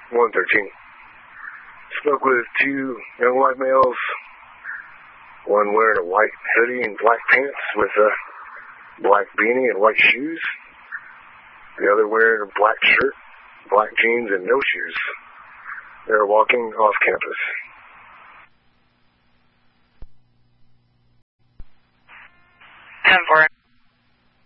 113. Spoke with two young white males, one wearing a white hoodie and black pants with a black beanie and white shoes, the other wearing a black shirt, black jeans, and no shoes. They were walking off campus.